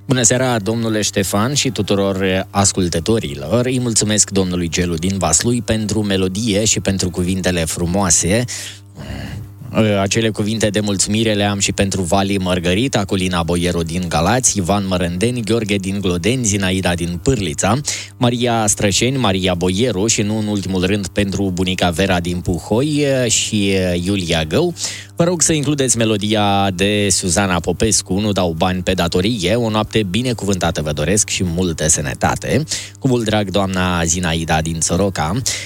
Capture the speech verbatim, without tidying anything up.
Bună seara, domnule Ștefan și tuturor ascultătorilor. Îi mulțumesc domnului Gelu din Vaslui pentru melodie și pentru cuvintele frumoase. Acele cuvinte de mulțumire le am și pentru Vali Mărgărita, Colina Boieru din Galați, Ivan Mărândeni, Gheorghe din Glodeni, Zinaida din Pârlița, Maria Strășeni, Maria Boieru și nu în ultimul rând pentru bunica Vera din Puhoi și Iulia Gău. Vă rog să includeți melodia de Suzana Popescu, Nu dau bani pe datorie. O noapte binecuvântată vă doresc și multă sănătate. Cu mult drag, doamna Zinaida din Soroca.